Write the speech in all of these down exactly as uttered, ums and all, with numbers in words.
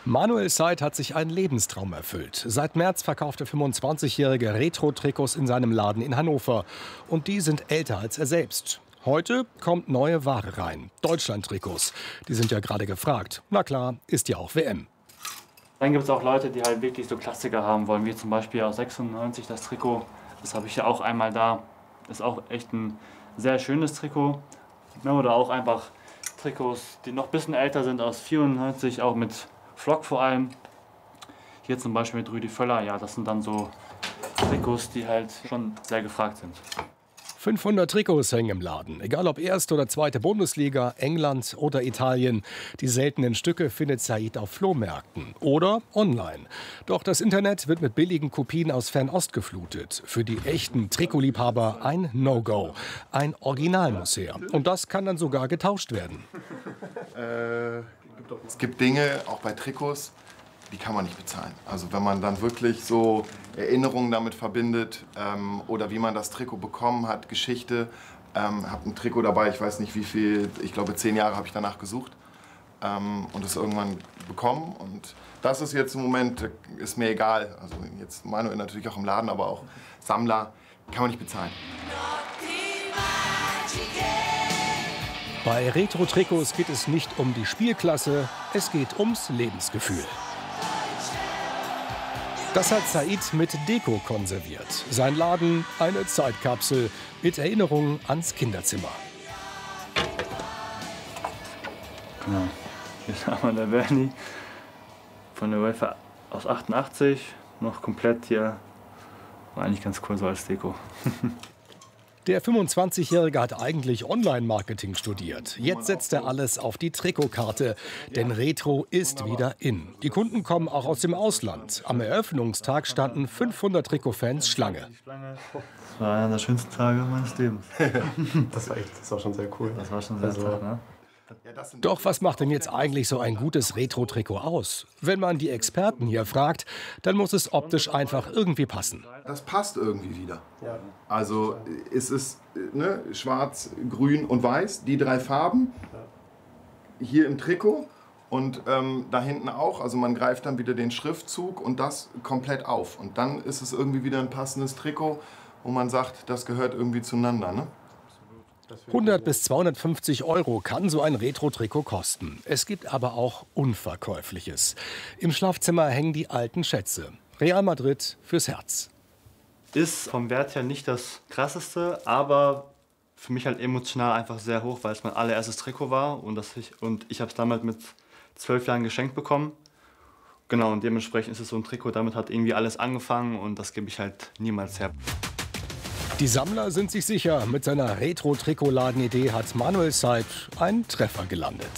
Manuel Seid hat sich einen Lebenstraum erfüllt. Seit März verkauft der fünfundzwanzigjährige Retro-Trikots in seinem Laden in Hannover. Und die sind älter als er selbst. Heute kommt neue Ware rein. Deutschland-Trikots. Die sind ja gerade gefragt. Na klar, ist ja auch W M. Dann gibt es auch Leute, die halt wirklich so Klassiker haben wollen, wie zum Beispiel aus sechsundneunzig das Trikot. Das habe ich ja auch einmal da. Ist auch echt ein sehr schönes Trikot. Oder auch einfach Trikots, die noch ein bisschen älter sind, aus vierundneunzig, auch mit Flock vor allem. Hier zum Beispiel mit Rüdi Völler. Ja, das sind dann so Trikots, die halt schon sehr gefragt sind. fünfhundert Trikots hängen im Laden. Egal ob erste oder zweite Bundesliga, England oder Italien. Die seltenen Stücke findet Seid auf Flohmärkten oder online. Doch das Internet wird mit billigen Kopien aus Fernost geflutet. Für die echten Trikotliebhaber ein No-Go. Ein Original muss her. Und das kann dann sogar getauscht werden. Äh, es gibt Dinge, auch bei Trikots, die kann man nicht bezahlen. Also wenn man dann wirklich so Erinnerungen damit verbindet ähm, oder wie man das Trikot bekommen hat, Geschichte. Ähm, habe ein Trikot dabei, ich weiß nicht wie viel, ich glaube zehn Jahre habe ich danach gesucht ähm, und es irgendwann bekommen. Und das ist jetzt im Moment, ist mir egal. Also jetzt Manuel natürlich auch im Laden, aber auch Sammler, kann man nicht bezahlen. Bei Retro-Trikots geht es nicht um die Spielklasse, es geht ums Lebensgefühl. Das hat Seid mit Deko konserviert. Sein Laden eine Zeitkapsel mit Erinnerungen ans Kinderzimmer. Genau. Hier haben wir der Bernie von der UEFA aus achtundachtzig. Noch komplett hier. War eigentlich ganz cool so als Deko. Der fünfundzwanzigjährige hat eigentlich Online-Marketing studiert. Jetzt setzt er alles auf die Trikotkarte. Denn Retro ist wieder in. Die Kunden kommen auch aus dem Ausland. Am Eröffnungstag standen fünfhundert Trikotfans Schlange. Das war einer der schönsten Tage meines Lebens. Das war echt, das war schon sehr cool. Das war schon sehr also, toll, ne? Doch was macht denn jetzt eigentlich so ein gutes Retro-Trikot aus? Wenn man die Experten hier fragt, dann muss es optisch einfach irgendwie passen. Das passt irgendwie wieder. Also es ist ne, schwarz, grün und weiß, die drei Farben hier im Trikot und ähm, da hinten auch. Also man greift dann wieder den Schriftzug und das komplett auf. Und dann ist es irgendwie wieder ein passendes Trikot, wo man sagt, das gehört irgendwie zueinander. Ne? hundert bis zweihundertfünfzig Euro kann so ein Retro-Trikot kosten. Es gibt aber auch Unverkäufliches. Im Schlafzimmer hängen die alten Schätze. Real Madrid fürs Herz. Ist vom Wert her nicht das krasseste, aber für mich halt emotional einfach sehr hoch, weil es mein allererstes Trikot war und, das ich, und ich habe es damals mit zwölf Jahren geschenkt bekommen. Genau, und dementsprechend ist es so ein Trikot, damit hat irgendwie alles angefangen und das gebe ich halt niemals her. Die Sammler sind sich sicher, mit seiner Retro-Trikotladen-Idee hat Manuel Seid einen Treffer gelandet.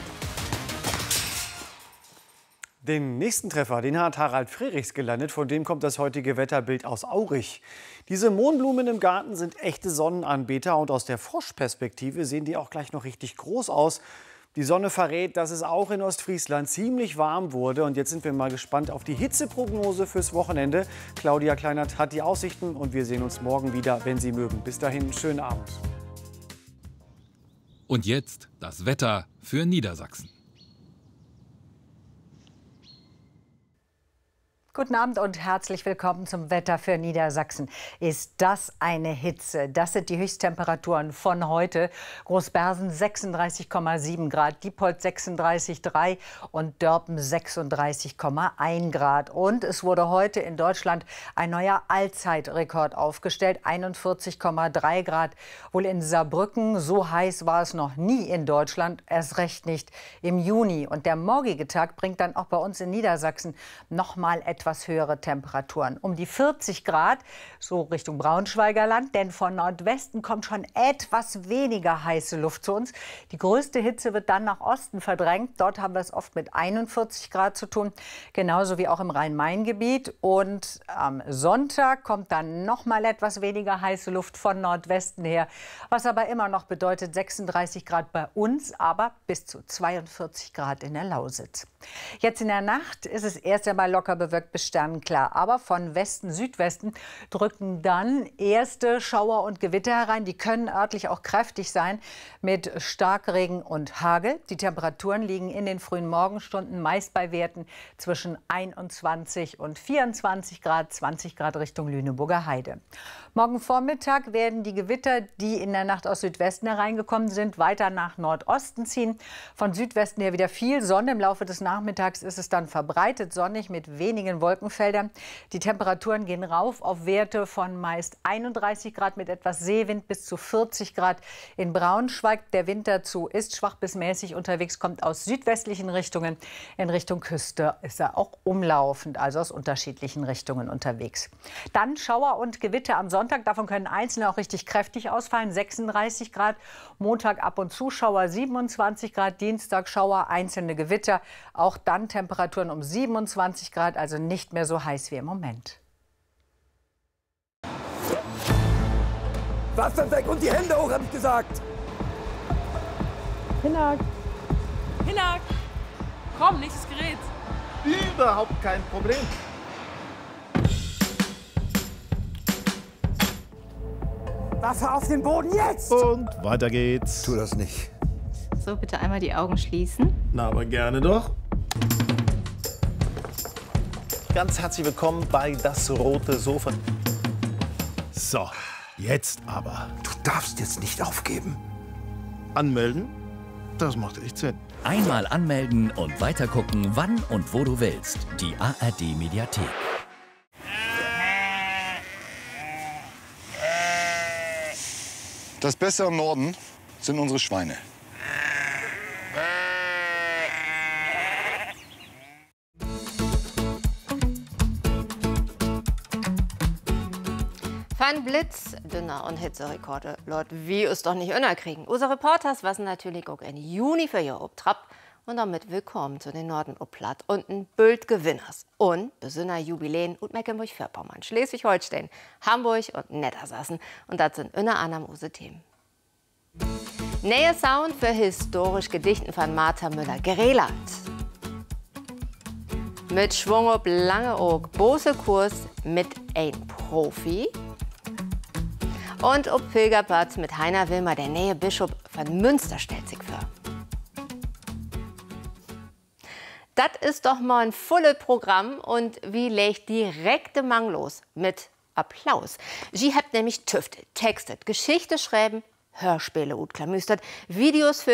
Den nächsten Treffer, den hat Harald Frerichs gelandet. Von dem kommt das heutige Wetterbild aus Aurich. Diese Mohnblumen im Garten sind echte Sonnenanbeter und aus der Froschperspektive sehen die auch gleich noch richtig groß aus. Die Sonne verrät, dass es auch in Ostfriesland ziemlich warm wurde. Und jetzt sind wir mal gespannt auf die Hitzeprognose fürs Wochenende. Claudia Kleinert hat die Aussichten und wir sehen uns morgen wieder, wenn Sie mögen. Bis dahin, schönen Abend. Und jetzt das Wetter für Niedersachsen. Guten Abend und herzlich willkommen zum Wetter für Niedersachsen. Ist das eine Hitze? Das sind die Höchsttemperaturen von heute. Großbersen sechsunddreißig Komma sieben Grad, Diepholz sechsunddreißig Komma drei und Dörpen sechsunddreißig Komma eins Grad. Und es wurde heute in Deutschland ein neuer Allzeitrekord aufgestellt, einundvierzig Komma drei Grad. Wohl in Saarbrücken, so heiß war es noch nie in Deutschland, erst recht nicht im Juni. Und der morgige Tag bringt dann auch bei uns in Niedersachsen noch mal etwas etwas höhere Temperaturen. Um die vierzig Grad, so Richtung Braunschweiger Land, denn von Nordwesten kommt schon etwas weniger heiße Luft zu uns. Die größte Hitze wird dann nach Osten verdrängt. Dort haben wir es oft mit einundvierzig Grad zu tun, genauso wie auch im Rhein-Main-Gebiet. Und am Sonntag kommt dann noch mal etwas weniger heiße Luft von Nordwesten her, was aber immer noch bedeutet sechsunddreißig Grad bei uns, aber bis zu zweiundvierzig Grad in der Lausitz. Jetzt in der Nacht ist es erst einmal locker bewölkt bewölkt bis sternenklar. Aber von Westen, Südwesten drücken dann erste Schauer und Gewitter herein. Die können örtlich auch kräftig sein mit Starkregen und Hagel. Die Temperaturen liegen in den frühen Morgenstunden meist bei Werten zwischen einundzwanzig und vierundzwanzig Grad, zwanzig Grad Richtung Lüneburger Heide. Morgen Vormittag werden die Gewitter, die in der Nacht aus Südwesten hereingekommen sind, weiter nach Nordosten ziehen. Von Südwesten her wieder viel Sonne. Im Laufe des Nachmittags ist es dann verbreitet sonnig mit wenigen Wolkenfeldern. Die Temperaturen gehen rauf auf Werte von meist einunddreißig Grad mit etwas Seewind bis zu vierzig Grad in Braunschweig. Der Wind dazu ist schwach bis mäßig unterwegs, kommt aus südwestlichen Richtungen. In Richtung Küste ist er auch umlaufend, also aus unterschiedlichen Richtungen unterwegs. Dann Schauer und Gewitter am Sonntag. Davon können einzelne auch richtig kräftig ausfallen. sechsunddreißig Grad. Montag ab und zu Schauer siebenundzwanzig Grad. Dienstag Schauer, einzelne Gewitter. Auch dann Temperaturen um siebenundzwanzig Grad, also nicht mehr so heiß wie im Moment. Wasser weg und die Hände hoch, habe ich gesagt. Hinak. Hinak. Komm, nächstes Gerät. Überhaupt kein Problem. Wasser auf den Boden jetzt! Und weiter geht's. Tu das nicht. So, bitte einmal die Augen schließen. Na, aber gerne doch. Ganz herzlich willkommen bei Das Rote Sofa. So, jetzt aber. Du darfst jetzt nicht aufgeben. Anmelden? Das macht echt Sinn. Einmal anmelden und weitergucken, wann und wo du willst. Die A R D Mediathek. Das Beste am Norden sind unsere Schweine. Van Blitz, Dünner und Hitzerekorde. Leute, wie ist doch nicht kriegen. Unser Reporters was natürlich auch in Juni für ihr Obtrapp. Und damit willkommen zu den Norden Platt und ein Bild Gewinners. Und besonderer Jubiläen und Mecklenburg-Vorpommern, Schleswig-Holstein, Hamburg und Niedersachsen. Und das sind unter anderem unsere Themen. Nähe Sound für historisch Gedichten von Martha Müller-Greland. Mit Schwung ob Langeoog, Bose-Kurs mit ein Profi. Und ob Pilgerplatz mit Heiner Wilmer, der nähe Bischof von Münster, stellt sich vor. Das ist doch mal ein volles Programm und wie legt direkt manglos mit Applaus. Sie habt nämlich tüftet, textet, Geschichte schreiben, Hörspiele und klamüstert, Videos für